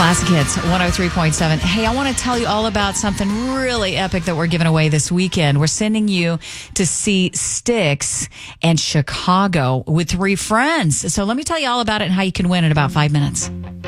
Classic Hits 103.7. Hey, I want to tell you all about something really epic that we're giving away this weekend. We're sending you to see Styx and Chicago with 3 friends. So let me tell you all about it and how you can win in about 5 minutes.